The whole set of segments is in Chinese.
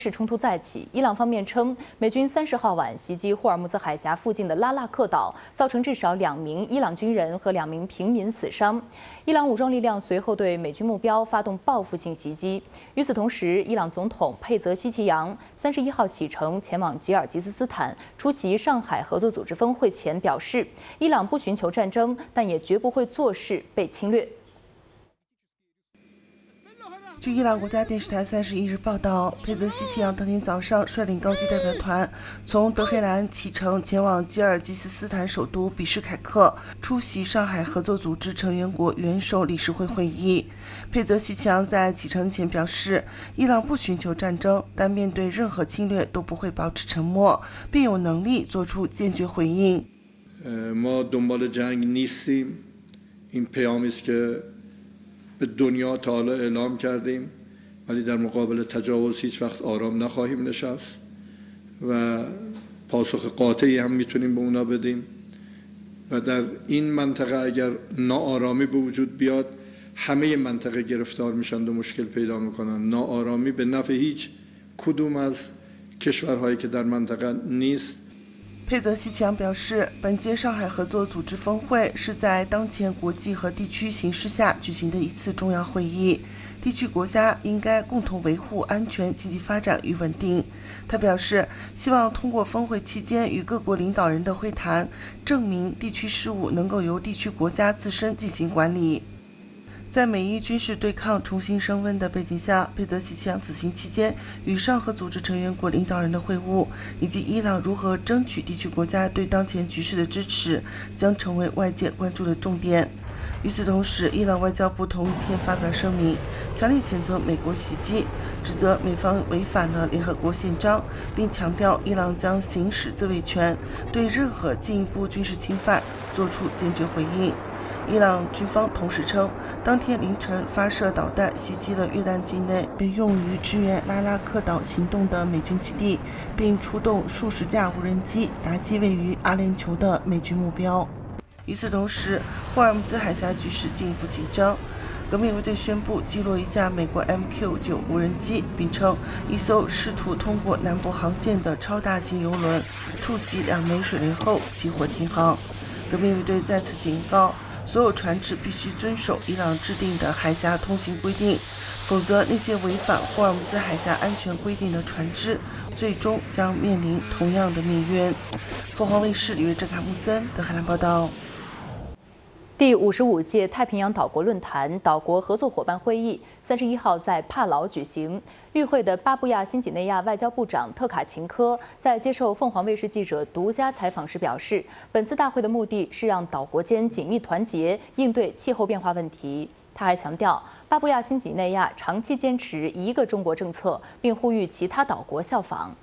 冲突再起，伊朗方面称，美军30号晚袭击霍尔木兹海峡附近的拉腊克岛，造成至少2名伊朗军人和2名平民死伤。伊朗武装力量随后对美军目标发动报复性袭击。与此同时，伊朗总统佩泽西奇扬31号启程前往吉尔吉斯斯坦出席上海合作组织峰会前表示，伊朗不寻求战争，但也绝不会坐视被侵略。 据伊朗国家电视台31日报道，佩泽西奇扬当天早上率领高级代表团从德黑兰启程前往吉尔吉斯斯坦首都比什凯克，出席上海合作组织成员国元首理事会会议。佩泽西奇扬在启程前表示，伊朗不寻求战争，但面对任何侵略都不会保持沉默，并有能力做出坚决回应。 ما دنبال جنگ نیستیم. این پیامی است که به دنیا تا حالا اعلام کردیم ولی در مقابل تجاوز هیچ وقت آرام نخواهیم نشست و پاسخ قاطعی هم میتونیم به اونا بدیم و در این منطقه اگر ناآرامی به وجود بیاد همه منطقه گرفتار میشن و مشکل پیدا میکنن. ناآرامی به نفع هیچ کدوم از کشورهایی که در منطقه نیست. 佩泽西奇扬表示，本届上海合作组织峰会是在当前国际和地区形势下举行的一次重要会议，地区国家应该共同维护安全、经济发展与稳定。他表示，希望通过峰会期间与各国领导人的会谈，证明地区事务能够由地区国家自身进行管理。 在美伊军事对抗重新升温的背景下，佩泽西奇扬此行期间与上合组织成员国领导人的会晤，以及伊朗如何争取地区国家对当前局势的支持，将成为外界关注的重点。与此同时，伊朗外交部同一天发表声明，强烈谴责美国袭击，指责美方违反了联合国宪章，并强调伊朗将行使自卫权，对任何进一步军事侵犯作出坚决回应。 伊朗军方同时称，当天凌晨发射导弹袭击了约旦境内被用于支援拉拉克岛行动的美军基地，并出动数十架无人机打击位于阿联酋的美军目标。与此同时，霍尔木兹海峡局势进一步紧张。革命卫队宣布击落一架美国 MQ-9无人机，并称一艘试图通过南部航线的超大型油轮触及2枚水雷后起火停航。革命卫队再次警告。 所有船只必须遵守伊朗制定的海峡通行规定，否则那些违反霍尔木兹海峡安全规定的船只最终将面临同样的命运。凤凰卫视李瑞珍、卡穆森德黑兰报道。 第55届太平洋岛国论坛岛国合作伙伴会议31号在帕劳举行。与会的巴布亚新几内亚外交部长特卡琴科在接受凤凰卫视记者独家采访时表示，本次大会的目的是让岛国间紧密团结，应对气候变化问题。他还强调，巴布亚新几内亚长期坚持一个中国政策，并呼吁其他岛国效仿。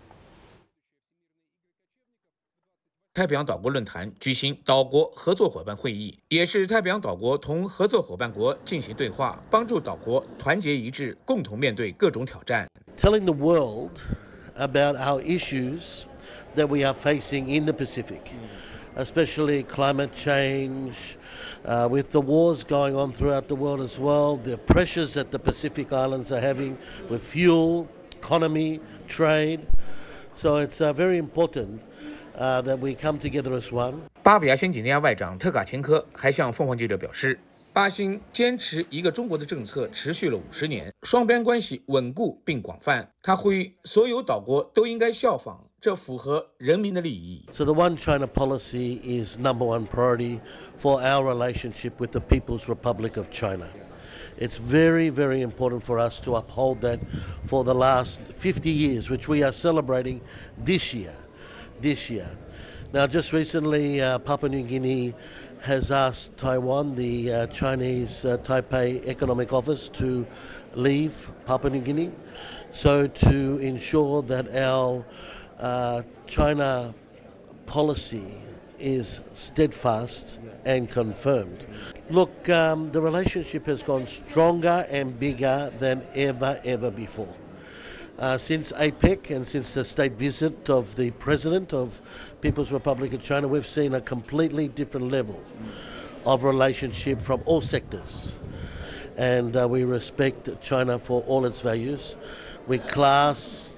太平洋岛国论坛举行岛国合作伙伴会议，也是太平洋岛国同合作伙伴国进行对话，帮助岛国团结一致，共同面对各种挑战。 Telling the world about our issues that we are facing in the Pacific, especially climate change, with the wars going on throughout the world as well, the pressures that the Pacific Islands are having with fuel, economy, trade. So it's very important. That we come together as one. 巴布亚新几内亚外长特卡琴科还向凤凰记者表示，巴新坚持一个中国的政策持续了50年，双边关系稳固并广泛。他呼吁所有岛国都应该效仿，这符合人民的利益。 So the One China policy is number one priority for our relationship with the People's Republic of China. It's very, very important for us to uphold that for the last 50 years, which we are celebrating this year. Now, just recently, Papua New Guinea has asked Taiwan, the Chinese Taipei Economic Office, to leave Papua New Guinea, so to ensure that our China policy is steadfast and confirmed. Look, the relationship has gone stronger and bigger than ever before. Since APEC and since the state visit of the President of People's Republic of China, we've seen a completely different level of relationship from all sectors. And we respect China for all its values. We class